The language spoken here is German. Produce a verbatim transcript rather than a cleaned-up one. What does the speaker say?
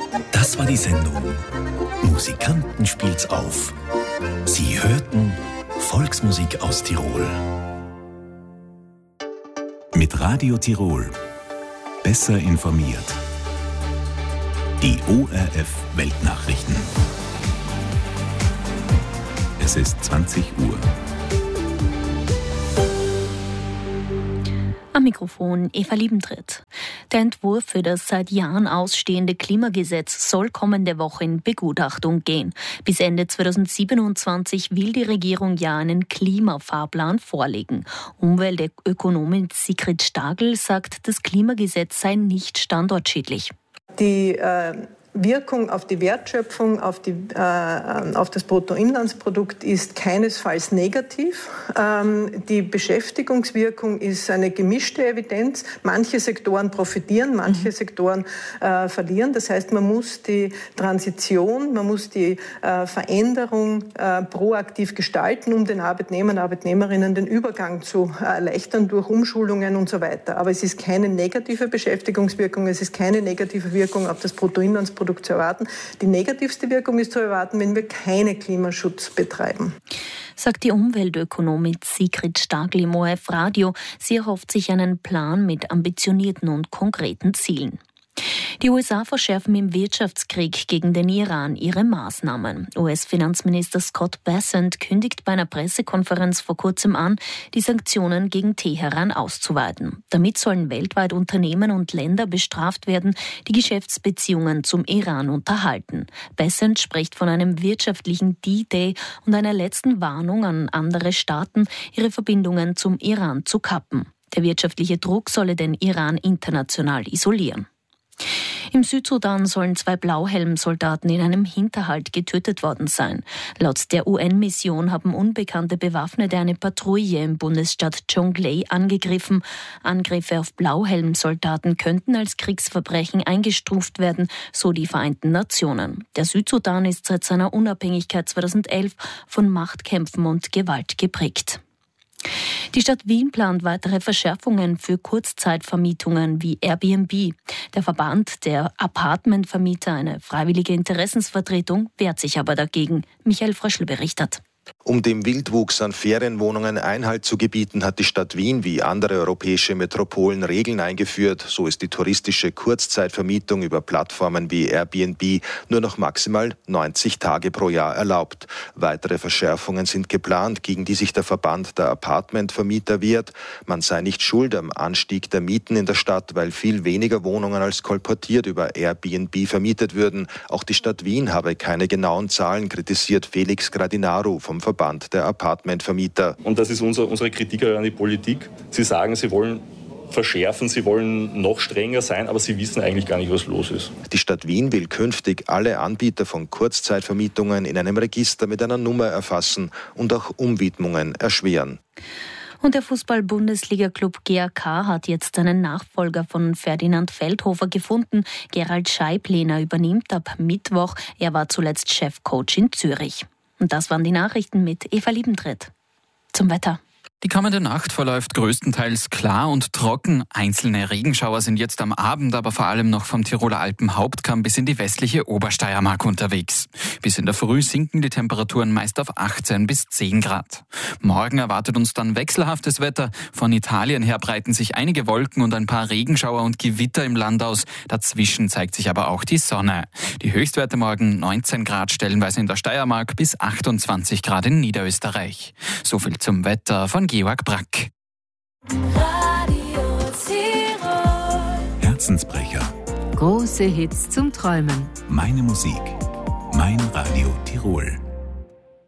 Das war die Sendung Musikanten spielt's auf. Sie hörten Volksmusik aus Tirol. Mit Radio Tirol. Besser informiert. Die O R F Weltnachrichten. Es ist zwanzig Uhr. Am Mikrofon Eva Liebentritt. Der Entwurf für das seit Jahren ausstehende Klimagesetz soll kommende Woche in Begutachtung gehen. Bis Ende zweitausendsiebenundzwanzig will die Regierung ja einen Klimafahrplan vorlegen. Umweltökonomin Sigrid Stagl sagt, das Klimagesetz sei nicht standortschädlich. Die äh Wirkung auf die Wertschöpfung, auf, die, äh, auf das Bruttoinlandsprodukt ist keinesfalls negativ. Ähm, die Beschäftigungswirkung ist eine gemischte Evidenz. Manche Sektoren profitieren, manche Sektoren äh, verlieren. Das heißt, man muss die Transition, man muss die äh, Veränderung äh, proaktiv gestalten, um den Arbeitnehmern und Arbeitnehmerinnen den Übergang zu äh, erleichtern durch Umschulungen und so weiter. Aber es ist keine negative Beschäftigungswirkung, es ist keine negative Wirkung auf das Bruttoinlandsprodukt zu erwarten. Die negativste Wirkung ist zu erwarten, wenn wir keinen Klimaschutz betreiben. Sagt die Umweltökonomin Sigrid Stagl im O R F Radio. Sie erhofft sich einen Plan mit ambitionierten und konkreten Zielen. Die U S A verschärfen im Wirtschaftskrieg gegen den Iran ihre Maßnahmen. U S-Finanzminister Scott Bessent kündigt bei einer Pressekonferenz vor kurzem an, die Sanktionen gegen Teheran auszuweiten. Damit sollen weltweit Unternehmen und Länder bestraft werden, die Geschäftsbeziehungen zum Iran unterhalten. Bessent spricht von einem wirtschaftlichen D-Day und einer letzten Warnung an andere Staaten, ihre Verbindungen zum Iran zu kappen. Der wirtschaftliche Druck solle den Iran international isolieren. Im Südsudan sollen zwei Blauhelm-Soldaten in einem Hinterhalt getötet worden sein. Laut der U N-Mission haben Unbekannte Bewaffnete eine Patrouille im Bundesstaat Jonglei angegriffen. Angriffe auf Blauhelm-Soldaten könnten als Kriegsverbrechen eingestuft werden, so die Vereinten Nationen. Der Südsudan ist seit seiner Unabhängigkeit zweitausendelf von Machtkämpfen und Gewalt geprägt. Die Stadt Wien plant weitere Verschärfungen für Kurzzeitvermietungen wie Airbnb. Der Verband der Apartmentvermieter, eine freiwillige Interessensvertretung, wehrt sich aber dagegen. Michael Fröschl berichtet. Um dem Wildwuchs an Ferienwohnungen Einhalt zu gebieten, hat die Stadt Wien wie andere europäische Metropolen Regeln eingeführt. So ist die touristische Kurzzeitvermietung über Plattformen wie Airbnb nur noch maximal neunzig Tage pro Jahr erlaubt. Weitere Verschärfungen sind geplant, gegen die sich der Verband der Apartmentvermieter wehrt. Man sei nicht schuld am Anstieg der Mieten in der Stadt, weil viel weniger Wohnungen als kolportiert über Airbnb vermietet würden. Auch die Stadt Wien habe keine genauen Zahlen, kritisiert Felix Gradinaru vom Verband der Apartmentvermieter. Und das ist unser, unsere Kritik an die Politik. Sie sagen, sie wollen verschärfen, sie wollen noch strenger sein, aber sie wissen eigentlich gar nicht, was los ist. Die Stadt Wien will künftig alle Anbieter von Kurzzeitvermietungen in einem Register mit einer Nummer erfassen und auch Umwidmungen erschweren. Und der Fußball-Bundesliga-Club G A K hat jetzt einen Nachfolger von Ferdinand Feldhofer gefunden. Gerald Scheiblehner übernimmt ab Mittwoch. Er war zuletzt Chefcoach in Zürich. Und das waren die Nachrichten mit Eva Liebentritt. Zum Wetter. Die kommende Nacht verläuft größtenteils klar und trocken. Einzelne Regenschauer sind jetzt am Abend, aber vor allem noch vom Tiroler Alpenhauptkamm bis in die westliche Obersteiermark unterwegs. Bis in der Früh sinken die Temperaturen meist auf achtzehn bis zehn Grad. Morgen erwartet uns dann wechselhaftes Wetter. Von Italien her breiten sich einige Wolken und ein paar Regenschauer und Gewitter im Land aus. Dazwischen zeigt sich aber auch die Sonne. Die Höchstwerte morgen neunzehn Grad stellenweise in der Steiermark bis achtundzwanzig Grad in Niederösterreich. So viel zum Wetter von Georg Brack. Radio Tirol. Herzensbrecher. Große Hits zum Träumen. Meine Musik. Mein Radio Tirol.